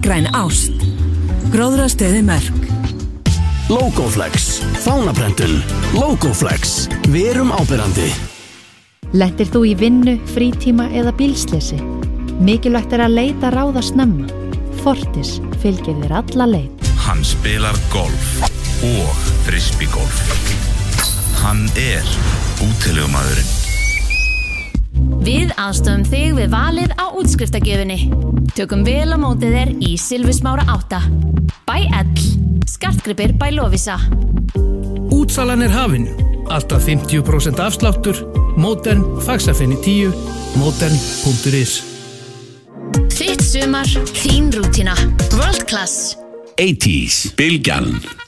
Lífgræn ást. Gróðrastöði Mörk. Logoflex, fánaprentun. Logoflex, verum áberandi. Lentir þú í vinnu, frítíma eða bílsleysi? Mikilvægt að leita ráða snemma. Fortis fylgir þér alla leið. Hann spilar golf og frisbeegolf. Hann útilegumaðurinn. Við aðstofum þig við valið á útskriftargjöfinni. Tökum vel á móti þér í Silfusmára 8. Bæ L. Skartgripir bæ Lovisa. Útsalan hafin. Alltaf 50% afsláttur. Modern, faxafinni 10. Modern.is. Þitt sumar, þín rútína. World Class. 80s, Bylgjan.